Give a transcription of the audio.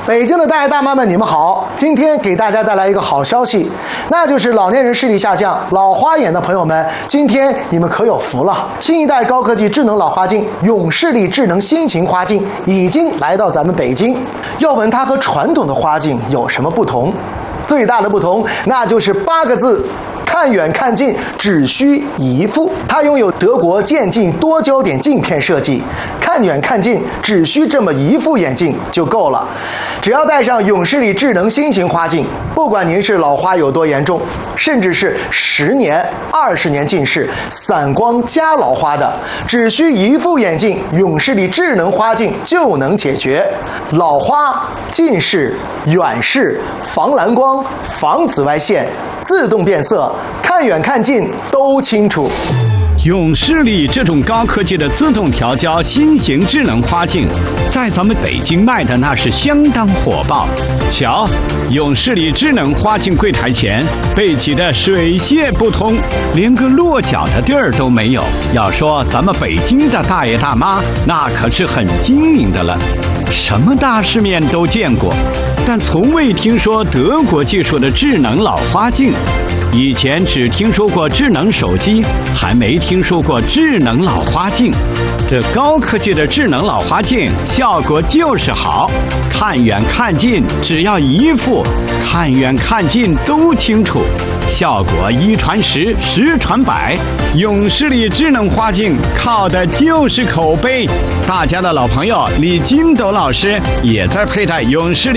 北京的大爷大妈们，你们好！今天给大家带来一个好消息，那就是老年人视力下降、老花眼的朋友们，今天你们可有福了！新一代高科技智能老花镜永视力智能新型花镜已经来到咱们北京。要问它和传统的花镜有什么不同？最大的不同，那就是8个字。看远看近只需一副，它拥有德国渐进多焦点镜片设计，看远看近只需这么一副眼镜就够了。只要戴上永视力智能新型花镜，不管您是老花有多严重，甚至是10年、20年近视、散光加老花的，只需一副眼镜，永视力智能花镜就能解决老花、近视、远视、防蓝光、防紫外线、自动变色。看远看近都清楚。 永视力这种高科技的自动调焦新型智能花镜，在咱们北京卖的那是相当火爆。瞧，永视力智能花镜柜台前被挤得水泄不通，连个落脚的地儿都没有。要说咱们北京的大爷大妈，那可是很精明的了，什么大世面都见过，但从未听说德国技术的智能老花镜。以前只听说过智能手机，还没听说过智能老花镜。这高科技的智能老花镜效果就是好，看远看近只要一副，看远看近都清楚，效果1传10，10传100。永视力智能花镜靠的就是口碑。大家的老朋友李金斗老师也在佩戴永视力